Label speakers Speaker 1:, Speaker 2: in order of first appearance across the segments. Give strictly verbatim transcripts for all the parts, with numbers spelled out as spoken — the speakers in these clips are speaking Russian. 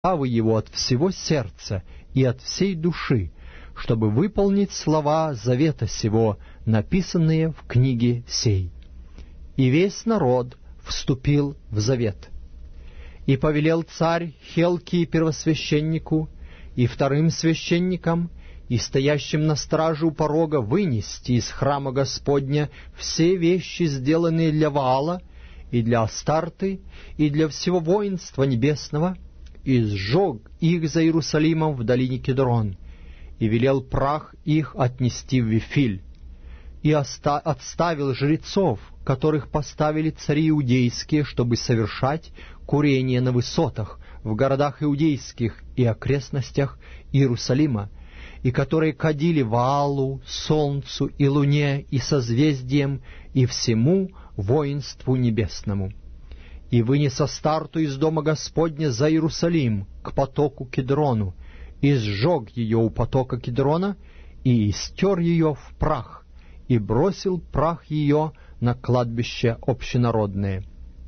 Speaker 1: славы Его от всего сердца и от всей души, чтобы выполнить слова завета сего, написанные в книге сей. И весь народ вступил в завет. И повелел царь Хелкии первосвященнику и вторым священникам и стоящим на страже у порога вынести из храма Господня все вещи, сделанные для Ваала и для Астарты и для всего воинства небесного, и сжег их за Иерусалимом в долине Кедрон, и велел прах их отнести в Вифиль, и оста- отставил жрецов, которых поставили цари иудейские, чтобы совершать курение на высотах в городах иудейских и окрестностях Иерусалима, и которые кадили Ваалу, солнцу и луне и созвездиям и всему воинству небесному. И вынес Астарту из дома Господня за Иерусалим к потоку Кедрону, и сжег ее у потока Кедрона, и истер ее в прах, и бросил прах ее на кладбище общенародное.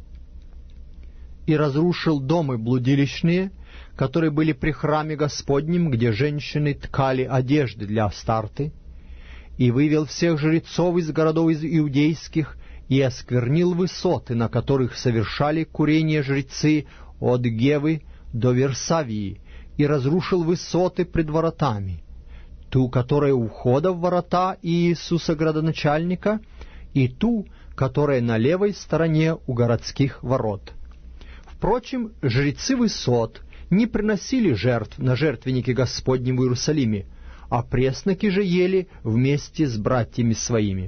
Speaker 1: И разрушил дома блудилищные, которые были при храме Господнем, где женщины ткали одежды для Астарты, и вывел всех жрецов из городов иудейских, и осквернил высоты, на которых совершали курение жрецы от Гевы до Версавии, и разрушил высоты пред воротами, ту, которая у входа в ворота Иисуса градоначальника, и ту, которая на левой стороне у городских ворот. Впрочем, жрецы высот не приносили жертв на жертвеннике Господнем в Иерусалиме, а пресноки же ели вместе с братьями своими.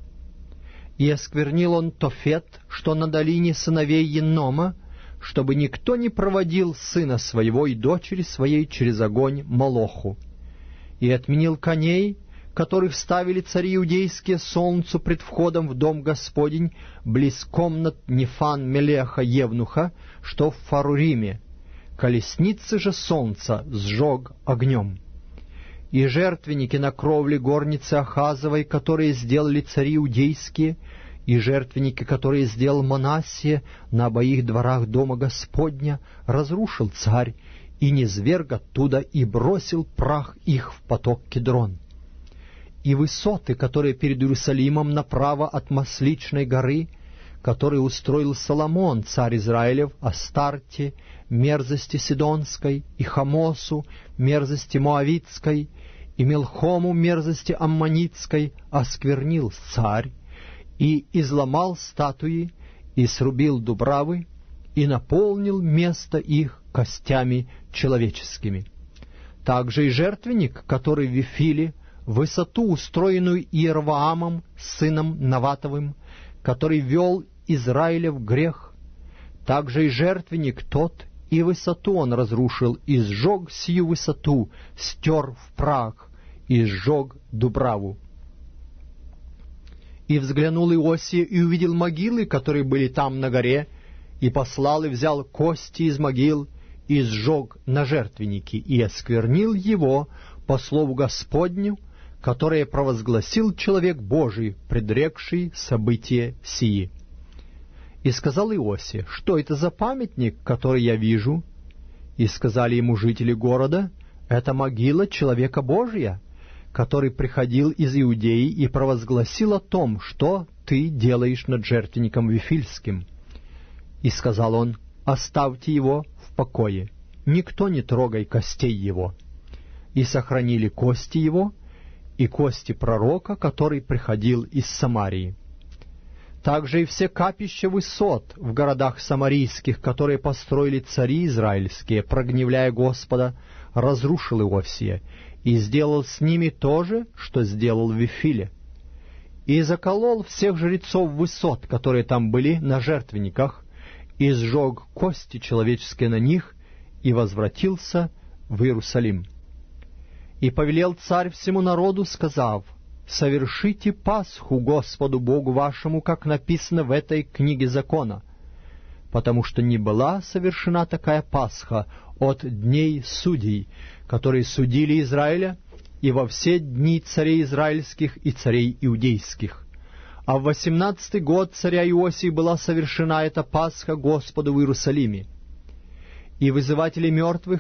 Speaker 1: И осквернил он Тофет, что на долине сыновей Еннома, чтобы никто не проводил сына своего и дочери своей через огонь Молоху. И отменил коней, которых ставили цари иудейские солнцу пред входом в дом Господень, близ комнат Нефан Мелеха Евнуха, что в Фаруриме. Колесницы же солнца сжег огнем. И жертвенники на кровле горницы Ахазовой, которые сделали цари иудейские, и жертвенники, которые сделал Манассия на обоих дворах дома Господня, разрушил царь, и низверг оттуда, и бросил прах их в поток Кедрон. И высоты, которые перед Иерусалимом направо от Масличной горы, которые устроил Соломон, царь Израилев, Астарте, мерзости Сидонской, и Хамосу, мерзости Моавитской, и Мелхому, мерзости Аммонитской, осквернил царь, и изломал статуи, и срубил дубравы, и наполнил место их костями человеческими. Также и жертвенник, который в Вифиле, высоту, устроенную Иерваамом, сыном Наватовым, который вел Израиля в грех, также и жертвенник тот, и высоту он разрушил, и сжег сию высоту, стер в прах, и сжег дубраву. И взглянул Иосия, и увидел могилы, которые были там на горе, и послал и взял кости из могил, и сжег на жертвеннике, и осквернил его по слову Господню, которое провозгласил человек Божий, предрекший события сии. И сказал Иосия: что это за памятник, который я вижу? И сказали ему жители города: это могила человека Божия, который приходил из Иудеи и провозгласил о том, что ты делаешь над жертвенником Вифильским. И сказал он: оставьте его в покое, никто не трогай костей его. И сохранили кости его, и кости пророка, который приходил из Самарии. Также и все капища высот в городах самарийских, которые построили цари израильские, прогневляя Господа, разрушил Иосия, и сделал с ними то же, что сделал в Вифиле. И заколол всех жрецов высот, которые там были на жертвенниках, и сжег кости человеческие на них, и возвратился в Иерусалим. И повелел царь всему народу, сказав: совершите Пасху Господу Богу вашему, как написано в этой книге закона, потому что не была совершена такая Пасха от дней судей, которые судили Израиля, и во все дни царей израильских и царей иудейских. А в восемнадцатый год царя Иосии была совершена эта Пасха Господу в Иерусалиме. и вызыватели мертвых